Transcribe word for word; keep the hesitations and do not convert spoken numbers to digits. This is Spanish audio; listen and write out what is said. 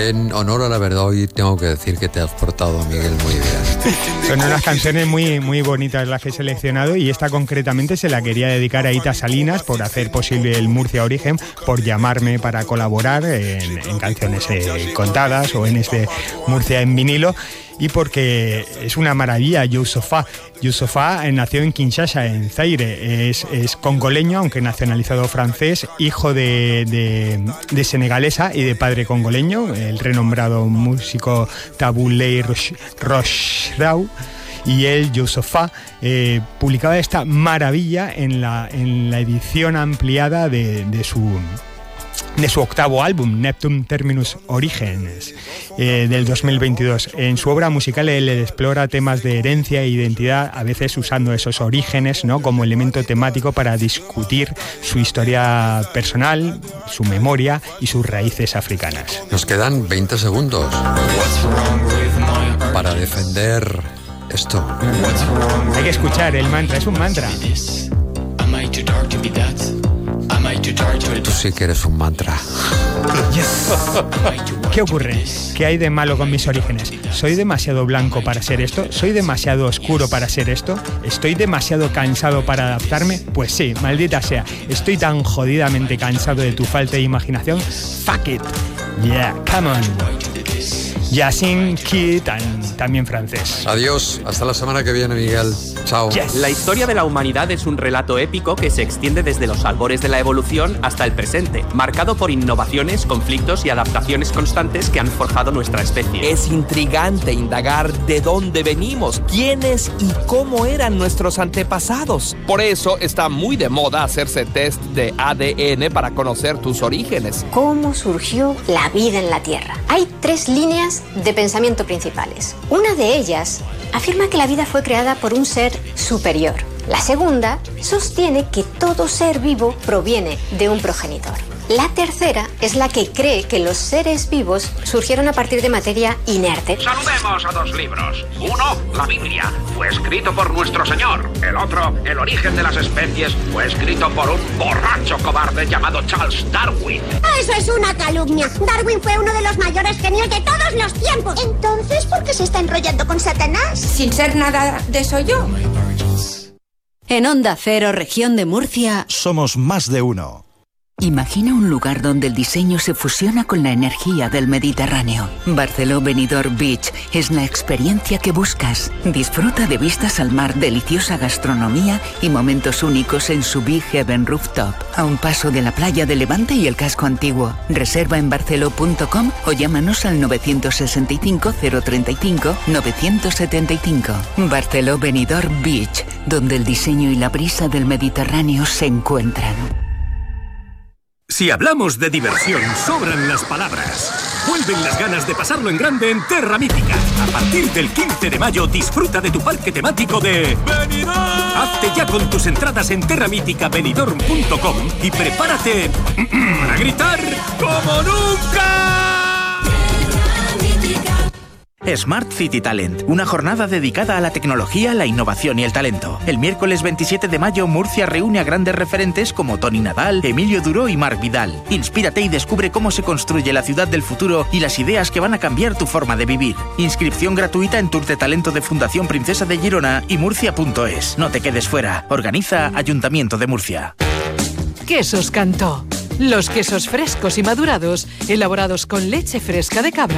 En honor a la verdad, hoy tengo que decir que te has portado, Miguel, muy bien. Son unas canciones muy, muy bonitas las que he seleccionado, y esta concretamente se la quería dedicar a Ita Salinas por hacer posible el Murcia Origen, por llamarme para colaborar en, en canciones eh, contadas o en este Murcia en vinilo, y porque es una maravilla. Youssoupha Youssoupha nació en Kinshasa, en Zaire, es, es congoleño, aunque nacionalizado francés, hijo de, de, de senegalesa y de padre congoleño, el renombrado músico Taboulé Rochdau. Y él, Youssoupha, eh, publicaba esta maravilla en la, en la edición ampliada de, de su... de su octavo álbum, Neptune Terminus Origens, eh, del dos mil veintidós. En su obra musical él explora temas de herencia e identidad, a veces usando esos orígenes, ¿no?, como elemento temático para discutir su historia personal, su memoria y sus raíces africanas. Nos quedan veinte segundos para defender esto. Hay que escuchar el mantra, es un mantra. Tú sí que eres un mantra. Yes. ¿Qué ocurre? ¿Qué hay de malo con mis orígenes? ¿Soy demasiado blanco para ser esto? ¿Soy demasiado oscuro para ser esto? ¿Estoy demasiado cansado para adaptarme? Pues sí, maldita sea. Estoy tan jodidamente cansado de tu falta de imaginación. Fuck it. Yeah, come on. Yasin Kid, también francés. Adiós, hasta la semana que viene, Miguel. Chao. Yes. La historia de la humanidad es un relato épico que se extiende desde los albores de la evolución hasta el presente, marcado por innovaciones, conflictos y adaptaciones constantes que han forjado nuestra especie. Es intrigante indagar de dónde venimos, quiénes y cómo eran nuestros antepasados. Por eso está muy de moda hacerse test de A D N para conocer tus orígenes. ¿Cómo surgió la vida en la Tierra? Hay tres líneas de pensamiento principales. Una de ellas afirma que la vida fue creada por un ser superior. La segunda sostiene que todo ser vivo proviene de un progenitor. La tercera es la que cree que los seres vivos surgieron a partir de materia inerte. Saludemos a dos libros. Uno, la Biblia, fue escrito por nuestro Señor. El otro, El origen de las especies, fue escrito por un borracho cobarde llamado Charles Darwin. Eso es una calumnia. Darwin fue uno de los mayores genios de todos los tiempos. Entonces, ¿por qué se está enrollando con Satanás? Sin ser nada de eso yo. En Onda Cero, región de Murcia, somos más de uno. Imagina un lugar donde el diseño se fusiona con la energía del Mediterráneo. Barceló Benidorm Beach es la experiencia que buscas. Disfruta de vistas al mar, deliciosa gastronomía y momentos únicos en su Big Heaven Rooftop, a un paso de la playa de Levante y el casco antiguo. Reserva en barceló punto com o llámanos al nueve seis cinco, cero tres cinco, nueve siete cinco. Barceló Benidorm Beach, donde el diseño y la brisa del Mediterráneo se encuentran. Si hablamos de diversión, sobran las palabras. Vuelven las ganas de pasarlo en grande en Terra Mítica. A partir del quince de mayo, disfruta de tu parque temático de Benidorm. Hazte ya con tus entradas en terra mítica benidorm punto com y prepárate para gritar como nunca. Smart City Talent, una jornada dedicada a la tecnología, la innovación y el talento. El miércoles veintisiete de mayo, Murcia reúne a grandes referentes como Tony Nadal, Emilio Duró y Marc Vidal. Inspírate y descubre cómo se construye la ciudad del futuro y las ideas que van a cambiar tu forma de vivir. Inscripción gratuita en Tour de Talento de Fundación Princesa de Girona y murcia punto es. No te quedes fuera. Organiza Ayuntamiento de Murcia. Quesos Cantó. Los quesos frescos y madurados, elaborados con leche fresca de cabra